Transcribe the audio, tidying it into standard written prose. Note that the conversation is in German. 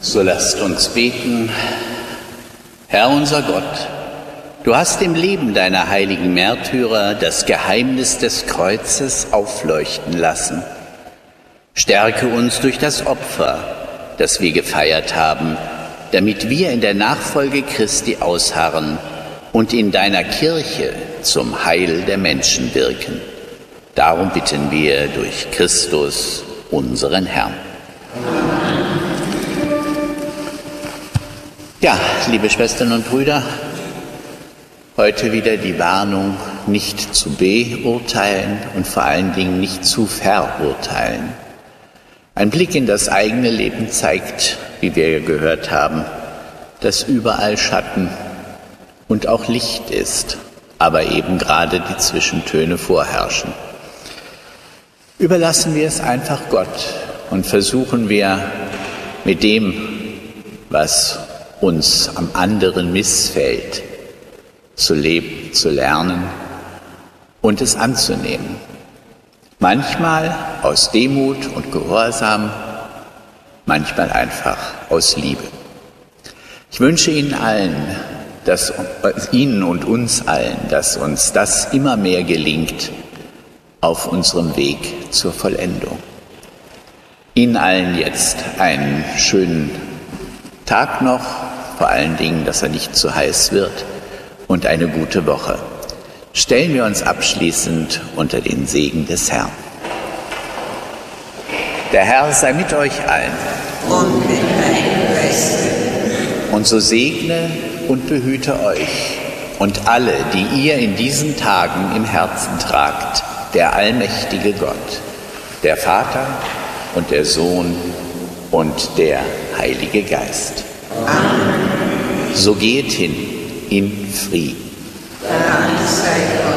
So lasst uns beten. Herr unser Gott, du hast im Leben deiner heiligen Märtyrer das Geheimnis des Kreuzes aufleuchten lassen. Stärke uns durch das Opfer, das wir gefeiert haben, damit wir in der Nachfolge Christi ausharren und in deiner Kirche zum Heil der Menschen wirken. Darum bitten wir durch Christus, unseren Herrn. Ja, liebe Schwestern und Brüder, heute wieder die Warnung, nicht zu beurteilen und vor allen Dingen nicht zu verurteilen. Ein Blick in das eigene Leben zeigt, wie wir gehört haben, dass überall Schatten und auch Licht ist, aber eben gerade die Zwischentöne vorherrschen. Überlassen wir es einfach Gott und versuchen wir mit dem, was uns am anderen missfällt, zu leben, zu lernen und es anzunehmen. Manchmal aus Demut und Gehorsam, manchmal einfach aus Liebe. Ich wünsche Ihnen allen, Ihnen und uns allen, dass uns das immer mehr gelingt auf unserem Weg zur Vollendung. Ihnen allen jetzt einen schönen Tag noch, vor allen Dingen, dass er nicht zu heiß wird, und eine gute Woche. Stellen wir uns abschließend unter den Segen des Herrn. Der Herr sei mit euch allen. Und mit deinem Geiste. Und so segne und behüte euch und alle, die ihr in diesen Tagen im Herzen tragt, der allmächtige Gott, der Vater und der Sohn und der Heilige Geist. Amen. So geht hin in Frieden. Dank sei Gott.